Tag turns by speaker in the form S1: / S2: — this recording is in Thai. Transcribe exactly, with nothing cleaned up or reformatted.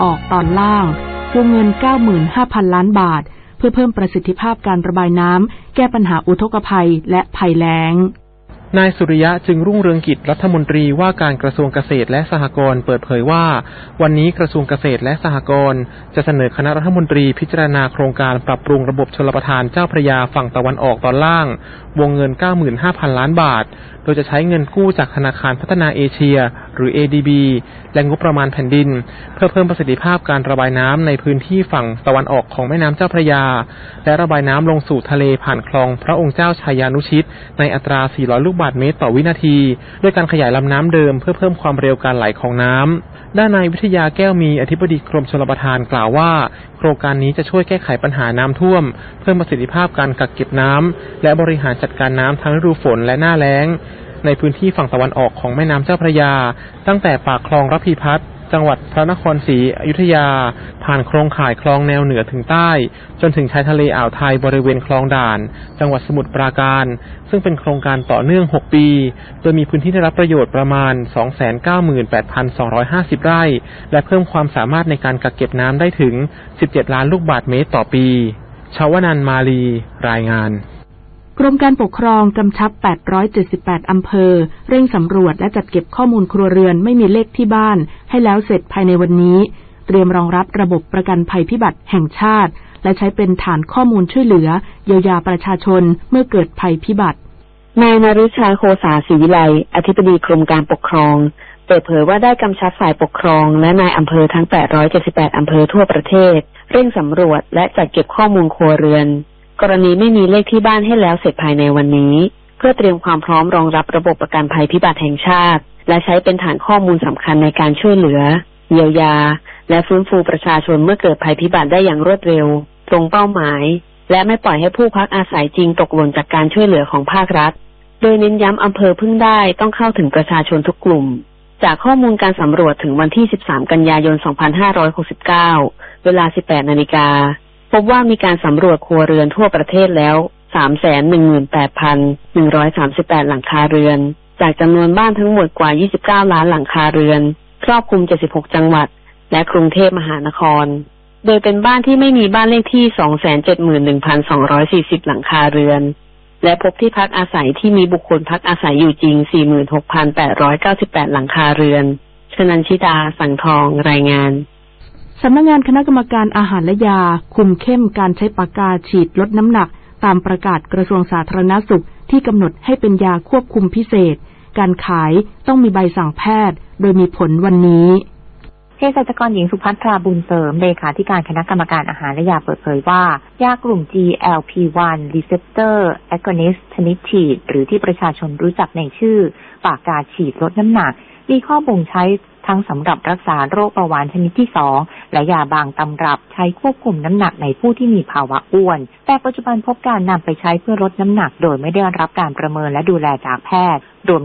S1: ออกตอนล่างวงเงิน เก้าหมื่นห้าพัน ล้านบาทเพื่อเพิ่มประสิทธิภาพการระบายน้ำแก้ปัญหาอุทกภัยและภัยแล้ง
S2: นายสุริยะจึงรุ่งเรืองกิจรัฐมนตรีว่าการกระทรวงเกษตรและสหกรณ์เปิดเผยว่าวันนี้กระทรวงเกษตรและสหกรณ์จะเสนอคณะรัฐมนตรีพิจารณาโครงการปรับปรุงระบบชลประทานเจ้าพระยาฝั่งตะวันออกตอนล่างวงเงิน เก้าหมื่นห้าพัน ล้านบาทโดยจะใช้เงินกู้จากธนาคารพัฒนาเอเชียหรือ เอ ดี บี และงบประมาณแผ่นดินเพื่อเพิ่มประสิทธิภาพการระบายน้ำในพื้นที่ฝั่งตะวันออกของแม่น้ำเจ้าพระยาและระบายน้ำลงสู่ทะเลผ่านคลองพระองค์เจ้าชัยยานุชิตในอัตรา สี่ร้อย ลูกบาศก์เมตรต่อวินาทีด้วยการขยายลำน้ำเดิมเพื่อเพิ่มความเร็วการไหลของน้ำด้านนายวิทยาแก้วมีอธิบดีกรมชลประทานกล่าวว่าโครงการนี้จะช่วยแก้ไขปัญหาน้ำท่วมเพิ่มประสิทธิภาพการกักเก็บน้ำและบริหารจัดการน้ำทั้งฤดูฝนและหน้าแล้งในพื้นที่ฝั่งตะวันออกของแม่น้ำเจ้าพระยาตั้งแต่ปากคลองระพีพัฒน์จังหวัดพระนครศรีอยุธยาผ่านโครงข่ายคลองแนวเหนือถึงใต้จนถึงชายทะเลอ่าวไทยบริเวณคลองด่านจังหวัดสมุทรปราการซึ่งเป็นโครงการต่อเนื่องหกปีโดยมีพื้นที่ได้รับประโยชน์ประมาณ สองแสนเก้าหมื่นแปดพันสองร้อยห้าสิบ ไร่และเพิ่มความสามารถในการกักเก็บน้ำได้ถึงสิบเจ็ดล้านลูกบาศก์เมตรต่อปีชวนันท์มาลีรายงาน
S1: กรมการปกครองกำชับแปดร้อยเจ็ดสิบแปดอำเภอเร่งสำรวจและจัดเก็บข้อมูลครัวเรือนไม่มีเลขที่บ้านให้แล้วเสร็จภายในวันนี้เตรียมรองรับระบบประกันภัยพิบัติแห่งชาติและใช้เป็นฐานข้อมูลช่วยเหลือเยียวยาประชาชนเมื่อเกิดภัยพิบัติ
S3: นายนฤชัยโคสาศรีวิไลอธิบดีกรมการปกครองเปิดเผยว่าได้กำชับฝ่ายปกครองและนายอำเภอทั้งแปดร้อยเจ็ดสิบแปดอำเภอทั่วประเทศเร่งสำรวจและจัดเก็บข้อมูลครัวเรือนกรณีไม่มีเลขที่บ้านให้แล้วเสร็จภายในวันนี้เพื่อเตรียมความพร้อมรองรับระบบประกันภัยพิบัติแห่งชาติและใช้เป็นฐานข้อมูลสำคัญในการช่วยเหลือเยียวยาและฟื้นฟูประชาชนเมื่อเกิดภัยพิบัติได้อย่างรวดเร็วตรงเป้าหมายและไม่ปล่อยให้ผู้พักอาศัยจริงตกหล่นจากการช่วยเหลือของภาครัฐโดยเน้นย้ำอำเภอพึ่งได้ต้องเข้าถึงประชาชนทุกกลุ่มจากข้อมูลการสำรวจถึงวันที่สิบสามกันยายนสองพันห้าร้อยหกสิบเก้าเวลา สิบแปดนาฬิกาพบว่ามีการสำรวจครัวเรือนทั่วประเทศแล้ว สามแสนหนึ่งหมื่นแปดพันหนึ่งร้อยสามสิบแปด หลังคาเรือนจากจำนวนบ้านทั้งหมดกว่ายี่สิบเก้าล้านหลังคาเรือนครอบคลุมเจ็ดสิบหกจังหวัดและกรุงเทพมหานครโดยเป็นบ้านที่ไม่มีบ้านเลขที่ สองแสนเจ็ดหมื่นหนึ่งพันสองร้อยสี่สิบ หลังคาเรือนและพบที่พักอาศัยที่มีบุคคลพักอาศัยอยู่จริง สี่หมื่นหกพันแปดร้อยเก้าสิบแปด หลังคาเรือนชนันชิดาสังทองรายงาน
S1: สำนักงานคณะกรรมการอาหารและยาคุมเข้มการใช้ปากกาฉีดลดน้ำหนักตามประกาศกระทรวงสาธารณสุขที่กำหนดให้เป็นยาควบคุมพิเศษการขายต้องมีใบสั่งแพทย์โดยมีผลวันนี้
S4: เภสัชกรหญิงสุภัทราบุญเสริมเลขาธิการคณะกรรมการอาหารและยาเปิดเผยว่ายากลุ่ม จี แอล พี วัน Receptor Agonist ชนิดฉีดหรือที่ประชาชนรู้จักในชื่อปากกาฉีดลดน้ำหนักมีข้อบ่งใช้ทั้งสำหรับรักษาโรคเบาหวานชนิดที่สองและยาบางตำรับใช้ควบคุมน้ำหนักในผู้ที่มีภาวะอ้วนแต่ปัจจุบันพบการนำไปใช้เพื่อลดน้ำหนักโดยไม่ได้รับการประเมินและดูแลจากแพทย์รวม